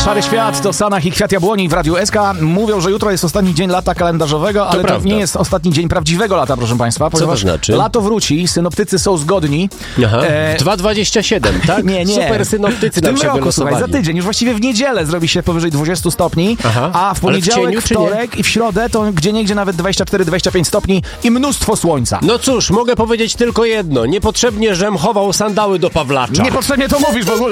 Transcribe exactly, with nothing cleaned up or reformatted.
Szary Świat to Sanach i Kwiat Jabłoni w Radiu S K. Mówią, że jutro jest ostatni dzień lata kalendarzowego, ale to, to nie jest ostatni dzień prawdziwego lata, proszę państwa. Co to znaczy? Lato wróci, synoptycy są zgodni. Aha, e... dwa dwadzieścia siedem, tak? Nie, nie. Super synoptycy w tym roku, słuchaj, za tydzień, już właściwie w niedzielę zrobi się powyżej dwadzieścia stopni, Aha. a w poniedziałek, w cieniu, wtorek i w środę to gdzieniegdzie nawet dwadzieścia cztery dwadzieścia pięć stopni i mnóstwo słońca. No cóż, mogę powiedzieć tylko jedno. Niepotrzebnie, żem chował sandały do Pawlacza. Niepotrzebnie to mówisz w ogóle.